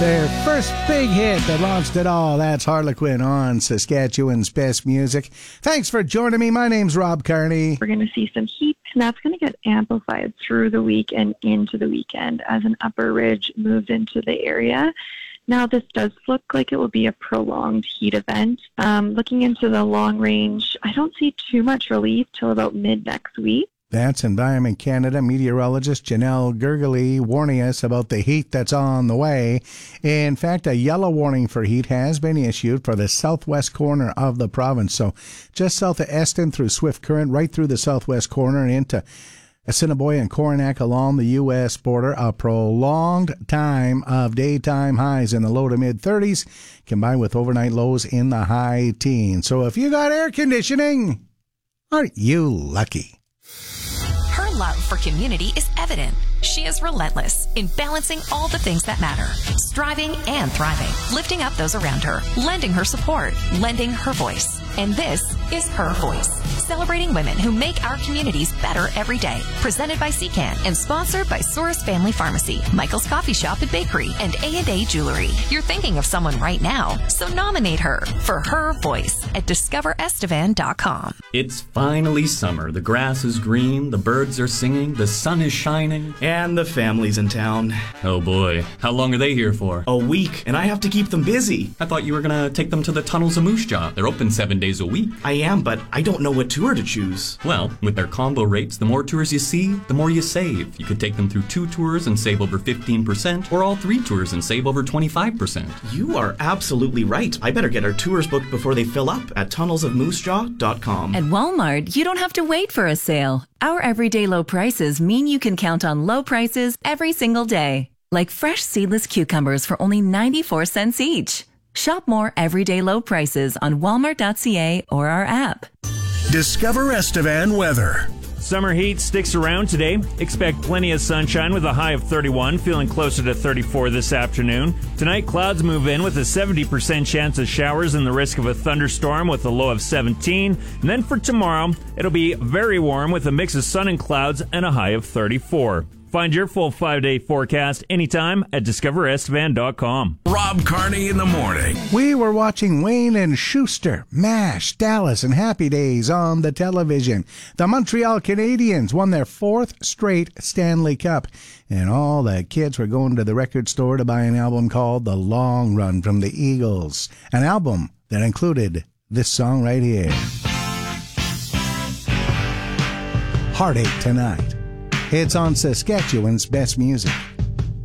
Their first big hit that launched it all. That's Harlequin on Saskatchewan's Best Music. Thanks for joining me. My name's Rob Carney. We're going to see some heat, and that's going to get amplified through the week and into the weekend as an upper ridge moves into the area. Now, this does look like it will be a prolonged heat event. Looking into the long range, I don't see too much relief till about mid next week. That's Environment Canada meteorologist Janelle Gergely warning us about the heat that's on the way. In fact, a yellow warning for heat has been issued for the southwest corner of the province. So just south of Eston through Swift Current, right through the southwest corner and into Assiniboia and Coronach along the U.S. border. A prolonged time of daytime highs in the low to mid-30s, combined with overnight lows in the high teens. So if you got air conditioning, aren't you lucky? Her love for community is evident. She is relentless in balancing all the things that matter, striving and thriving, lifting up those around her, lending her support, lending her voice. And this is Her Voice, celebrating women who make our communities better every day. Presented by CCAN and sponsored by Soros Family Pharmacy, Michael's Coffee Shop and Bakery, and A&A Jewelry. You're thinking of someone right now, so nominate her for Her Voice at discoverestevan.com. It's finally summer. The grass is green, the birds are singing, the sun is shining. And the family's in town. Oh boy, how long are they here for? A week, and I have to keep them busy. I thought you were gonna take them to the Tunnels of Moose Jaw. They're open 7 days a week. I am, but I don't know what tour to choose. Well, with their combo rates, the more tours you see, the more you save. You could take them through 2 tours and save over 15%, or all 3 tours and save over 25%. You are absolutely right. I better get our tours booked before they fill up at tunnelsofmoosejaw.com. At Walmart, you don't have to wait for a sale. Our everyday low prices mean you can count on low prices every single day. Like fresh seedless cucumbers for only 94 cents each. Shop more everyday low prices on walmart.ca or our app. Discover Estevan weather. Summer heat sticks around today. Expect plenty of sunshine with a high of 31, feeling closer to 34 this afternoon. Tonight, clouds move in with a 70% chance of showers and the risk of a thunderstorm with a low of 17. And then for tomorrow, it'll be very warm with a mix of sun and clouds and a high of 34. Find your full 5-day forecast anytime at discoverestevan.com. Rob Carney in the morning. We were watching Wayne and Schuster, MASH, Dallas, and Happy Days on the television. The Montreal Canadiens won their 4th straight Stanley Cup, and all the kids were going to the record store to buy an album called The Long Run from the Eagles, an album that included this song right here. Heartache Tonight. It's on Saskatchewan's Best Music.